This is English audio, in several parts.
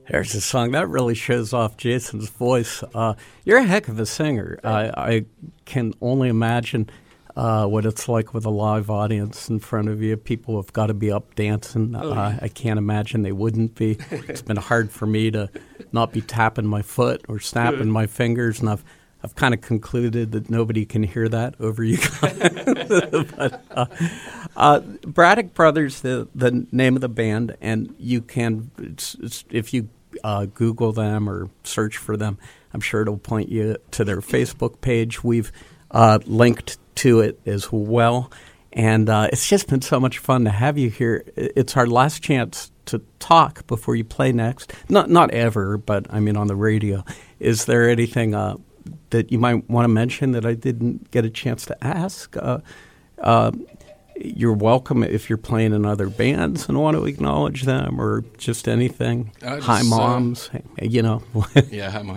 There's a song that really shows off Jason's voice. You're a heck of a singer. I can only imagine what it's like with a live audience in front of you. People have got to be up dancing. I can't imagine they wouldn't be. It's been hard for me to not be tapping my foot or snapping my fingers, and I've kind of concluded that nobody can hear that over you guys. But, Braddock Brothers, the name of the band, and you can, if you Google them or search for them, I'm sure it'll point you to their Facebook page. We've linked to it as well. And it's just been so much fun to have you here. It's our last chance to talk before you play next. Not ever, but I mean on the radio. Is there anything that you might want to mention that I didn't get a chance to ask? You're welcome if you're playing in other bands and want to acknowledge them or just anything. Hi, moms. Yeah, hi, mom.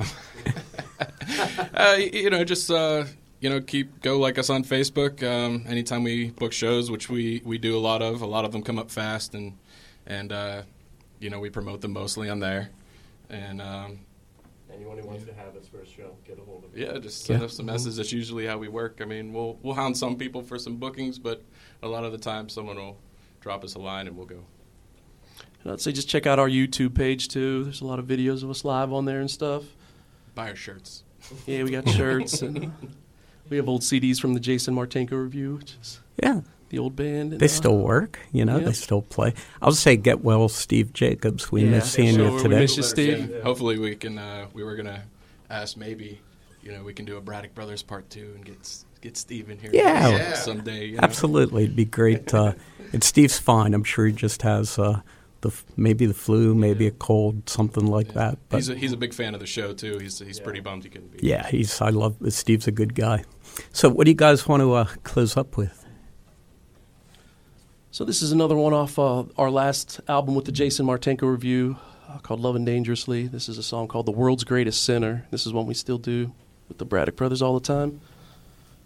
Go like us on Facebook. Anytime we book shows, which we do a lot of them come up fast, and we promote them mostly on there. And anyone who wants to have us for a show, get a hold of us. Yeah, just send us a message. That's usually how we work. I mean, we'll hound some people for some bookings, but a lot of the time someone will drop us a line and we'll go. And I'd say just check out our YouTube page too. There's a lot of videos of us live on there and stuff. Buy our shirts. Yeah, we got shirts and we have old CDs from the Jason Martinko Review, which is the old band. And, they still work, they still play. I'll say get well, Steve Jacobs. We miss seeing you today. We miss you, Steve. Yeah. Hopefully we can, we were going to ask maybe, we can do a Braddock Brothers Part 2 and get Steve in here someday. Absolutely. It'd be great. And Steve's fine. I'm sure he just has maybe the flu, maybe a cold, something like that. But he's a big fan of the show too. He's pretty bummed he couldn't be. Yeah, Steve's a good guy. So what do you guys want to close up with? So this is another one off our last album with the Jason Martinko Review called Lovin' Dangerously. This is a song called The World's Greatest Sinner. This is one we still do with the Braddock Brothers all the time.